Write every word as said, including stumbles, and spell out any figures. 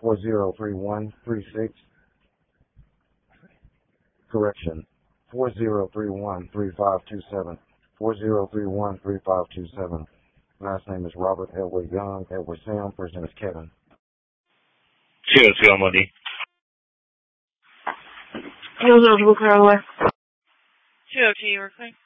four zero three one three six. Correction, four zero three one three five two seven. four zero three one three five two seven. Last name is Robert Edward Young. Edward Sam. First name is Kevin. 七个七个莫迪。 六九十不开外。 two oh two, you were clear.